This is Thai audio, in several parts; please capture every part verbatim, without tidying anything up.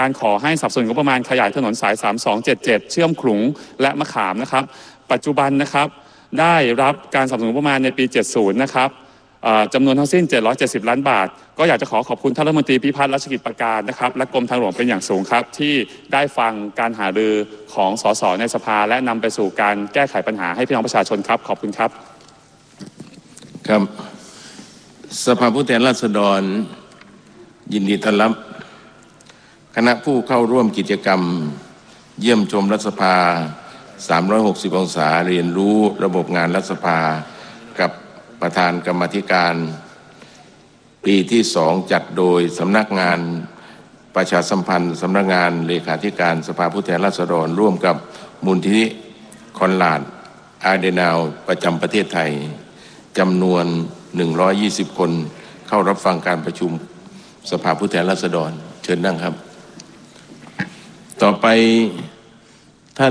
การขอให้สนับสนุนงบประมาณขยายถนนสายสามสองเจ็ดเจ็ดเชื่อมขลุงและมะขามนะครับปัจจุบันนะครับได้รับการสนับสนุนงบประมาณในปีเจ็ดสิบนะครับจำนวนทั้งสิ้นเจ็ดร้อยเจ็ดสิบล้านบาทก็อยากจะขอขอบคุณท่านรัฐมนตรีพิพัฒน์รัชกิจประการนะครับและกรมทางหลวงเป็นอย่างสูงครับที่ได้ฟังการหารือของสสในสภาและนำไปสู่การแก้ไขปัญหาให้พี่น้องประชาชนครับขอบคุณครับครับสภาผู้แทนราษฎรยินดีต้อนรับคณะผู้เข้าร่วมกิจกรรมเยี่ยมชมรัฐสภาสามร้อยหกสิบองศาเรียนรู้ระบบงานรัฐสภากับประธานกรรมาธิการปีที่สองจัดโดยสำนักงานประชาสัมพันธ์สำนักงานเลขาธิการสภาผู้แทนราษฎรร่วมกับมูลนิธิคอนราดอาเดนาวประจำประเทศไทยจำนวนหนึ่งร้อยยี่สิบคนเข้ารับฟังการประชุมสภาผู้แทนราษฎรเชิญนั่งครับต่อไปท่าน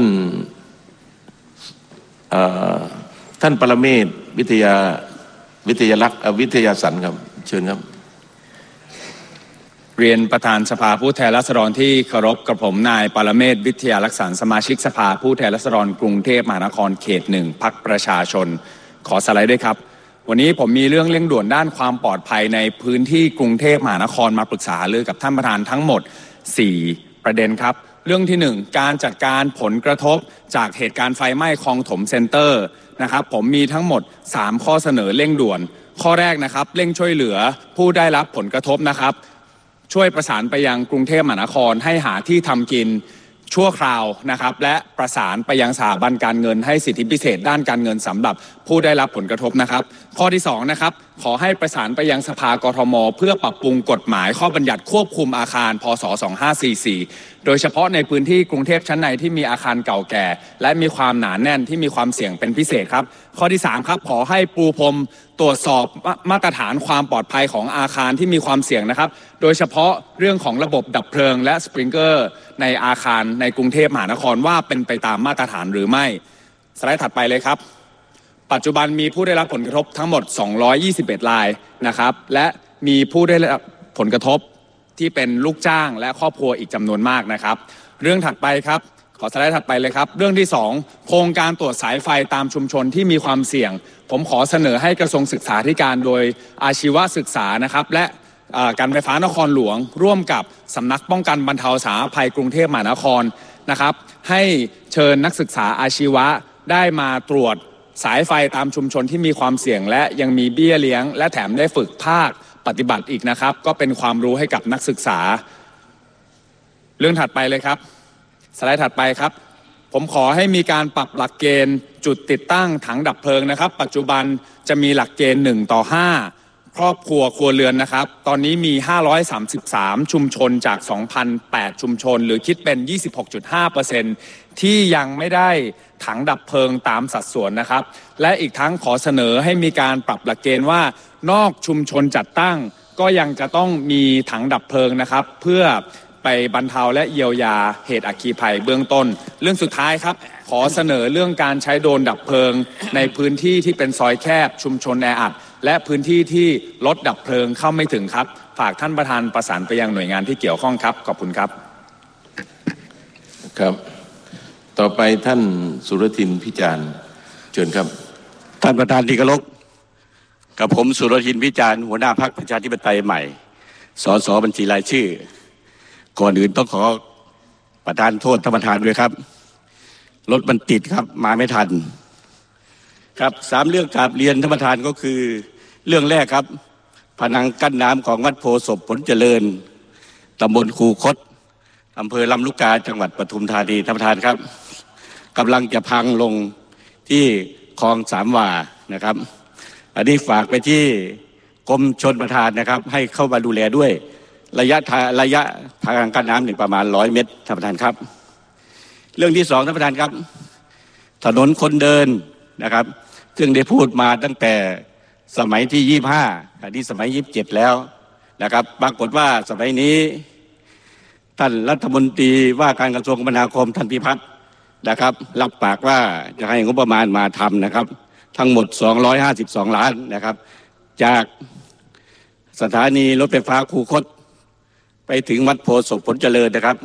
ท่านปรเมศวร์วิทยาวิทยาลักษณ์วิทยาสันครับเชิญครับเรียนประธานสภาผู้แทนราษฎรที่เคารพกับผมนายปรเมศวร์วิทยาลักษณ์สมาชิกสภาผู้แทนราษฎรกรุงเทพมหานครเขตหนึ่งพรรคประชาชนขอสไลด์ด้วยครับวันนี้ผมมีเรื่องเร่งด่วนด้านความปลอดภัยในพื้นที่กรุงเทพมหานครมาปรึกษาหารือกับท่านประธานทั้งหมดสี่ประเด็นครับเรื่องที่หนึ่งการจัดการผลกระทบจากเหตุการณ์ไฟไหม้คลองถมเซ็นเตอร์นะครับผมมีทั้งหมดสามข้อเสนอเร่งด่วนข้อแรกนะครับเร่งช่วยเหลือผู้ได้รับผลกระทบนะครับช่วยประสานไปยังกรุงเทพมหานครให้หาที่ทำกินชั่วคราวนะครับและประสานไปยังสถาบันการเงินให้สิทธิพิเศษด้านการเงินสำหรับผู้ได้รับผลกระทบนะครับข้อที่สองนะครับขอให้ประสานไปยังสภากทมเพื่อปรับปรุงกฎหมายข้อบัญญัติควบคุมอาคารพ.ศ. สองห้าสี่สี่โดยเฉพาะในพื้นที่กรุงเทพชั้นในที่มีอาคารเก่าแก่และมีความหนาแน่นที่มีความเสี่ยงเป็นพิเศษครับข้อที่สามครับขอให้ปูพรมตรวจสอบมาตรฐานความปลอดภัยของอาคารที่มีความเสี่ยงนะครับโดยเฉพาะเรื่องของระบบดับเพลิงและสปริงเกอร์ในอาคารในกรุงเทพมหานครว่าเป็นไปตามมาตรฐานหรือไม่สไลด์ถัดไปเลยครับปัจจุบันมีผู้ได้รับผลกระทบทั้งหมดสองร้อยยี่สิบเอ็ดรายนะครับและมีผู้ได้รับผลกระทบที่เป็นลูกจ้างและครอบครัวอีกจำนวนมากนะครับเรื่องถัดไปครับขอสไลด์ถัดไปเลยครับเรื่องที่สองโครงการตรวจสายไฟตามชุมชนที่มีความเสี่ยงผมขอเสนอให้กระทรวงศึกษาธิการโดยอาชีวศึกษานะครับและการไฟฟ้านครหลวงร่วมกับสำนักป้องกันบรรเทาสาธารณภัยกรุงเทพมหานครนะครับให้เชิญนักศึกษาอาชีวะได้มาตรวจสายไฟตามชุมชนที่มีความเสี่ยงและยังมีเบี้ยเลี้ยงและแถมได้ฝึกภาคปฏิบัติอีกนะครับก็เป็นความรู้ให้กับนักศึกษาเรื่องถัดไปเลยครับสไลด์ถัดไปครับผมขอให้มีการปรับหลักเกณฑ์จุดติดตั้งถังดับเพลิงนะครับปัจจุบันจะมีหลักเกณฑ์หนึ่งต่อห้าครอบครัวครัวเรือนนะครับตอนนี้มีห้าร้อยสามสิบสามชุมชนจาก สองพันแปด ชุมชนหรือคิดเป็น ยี่สิบหกจุดห้าเปอร์เซ็นต์ ที่ยังไม่ได้ถังดับเพลิงตามสัดส่วนนะครับและอีกทั้งขอเสนอให้มีการปรับหลักเกณฑ์ว่านอกชุมชนจัดตั้งก็ยังจะต้องมีถังดับเพลิงนะครับเพื่อไปบรรเทาและเยียวยาเหตุอัคคีภัยเบื้องต้นเรื่องสุดท้ายครับขอเสนอเรื่องการใช้โดรนดับเพลิงในพื้นที่ที่เป็นซอยแคบชุมชนแออัดและพื้นที่ที่รถดับเพลิงเข้าไม่ถึงครับฝากท่านประธานประสานไปยังหน่วยงานที่เกี่ยวข้องครับขอบคุณครับครับต่อไปท่านสุรทินพิจารณ์เชิญครับท่านประธานที่เคารพกับผมสุรทินพิจารณ์หัวหน้าพรรคประชาธิปไตยใหม่สสบัญชีรายชื่อก่อนอื่นต้องขอประทานโทษท่านประธานด้วยครับรถมันติดครับมาไม่ทันครับสามเรื่องกราบเรียนท่านประธานก็คือเรื่องแรกครับผนังกั้นน้ำของวัดโพศพผลเจริญตำบลคูคตอำเภอลำลูกกาจังหวัดปทุมธานีท่านประธานครับกำลังจะพังลงที่คลองสามวานะครับอันนี้ฝากไปที่กรมชลประทานนะครับให้เข้ามาดูแลด้วยระยะระยะทางกั้นน้ำหนึ่งประมาณร้อยเมตรท่านประธานครับเรื่องที่สองท่านประธานครับถนนคนเดินนะครับซึ่งได้พูดมาตั้งแต่สมัยที่ยี่สิบห้าอันนี้สมัยยี่สิบเจ็ดแล้วนะครับปรากฏว่าสมัยนี้ท่านรัฐมนตรีว่าการกระทรวงคมนาคมท่านพิพัฒน์นะครับรับปากว่าจะให้งบประมาณมาทำนะครับทั้งหมดสองร้อยห้าสิบสองล้านนะครับจากสถานีรถไฟฟ้าคูคตไปถึงวัดโพศพผลเจริญนะครับ